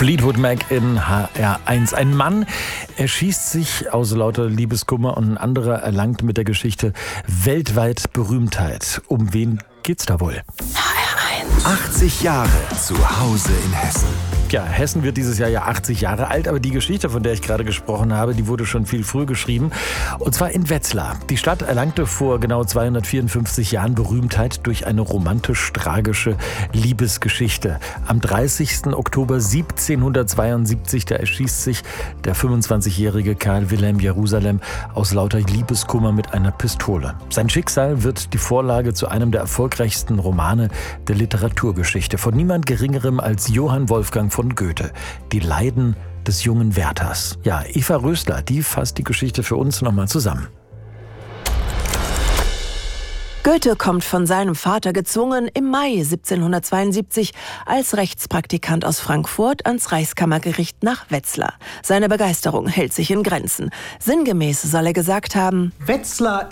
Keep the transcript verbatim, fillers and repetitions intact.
Fleetwood Mac in H R eins. Ein Mann erschießt sich aus lauter Liebeskummer und ein anderer erlangt mit der Geschichte weltweit Berühmtheit. Um wen geht's da wohl? H R eins. achtzig Jahre zu Hause in Hessen. Ja, Hessen wird dieses Jahr ja achtzig Jahre alt, aber die Geschichte, von der ich gerade gesprochen habe, die wurde schon viel früher geschrieben. Und zwar in Wetzlar. Die Stadt erlangte vor genau zweihundertvierundfünfzig Jahren Berühmtheit durch eine romantisch-tragische Liebesgeschichte. Am dreißigsten Oktober siebzehnhundertzweiundsiebzig, da erschießt sich der fünfundzwanzigjährige Karl Wilhelm Jerusalem aus lauter Liebeskummer mit einer Pistole. Sein Schicksal wird die Vorlage zu einem der erfolgreichsten Romane der Literaturgeschichte. Von niemand Geringerem als Johann Wolfgang von Goethe. Die Leiden des jungen Werthers. Ja, Eva Rösler, die fasst die Geschichte für uns nochmal zusammen. Goethe kommt von seinem Vater gezwungen im Mai siebzehnhundertzweiundsiebzig als Rechtspraktikant aus Frankfurt ans Reichskammergericht nach Wetzlar. Seine Begeisterung hält sich in Grenzen. Sinngemäß soll er gesagt haben: Wetzlar